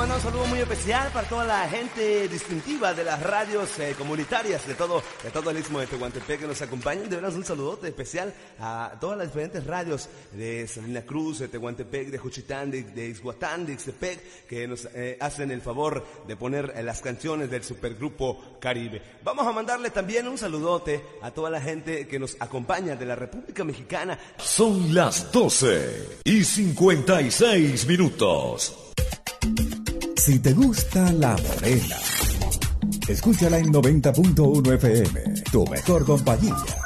mandar un saludo muy especial para toda la gente distintiva de las radios comunitarias de todo el istmo de Tehuantepec que nos acompañan. De verdad, un saludote especial a todas las diferentes radios de Salina Cruz, de Tehuantepec, de Juchitán, de Ixhuatán, de Ixtepec, que nos hacen el favor de poner las canciones del supergrupo Caribe. Vamos a mandarle también un saludote a toda la gente que nos acompaña de la República Mexicana. Son las 12:56. Si te gusta La Morena, escúchala en 90.1 FM, tu mejor compañía.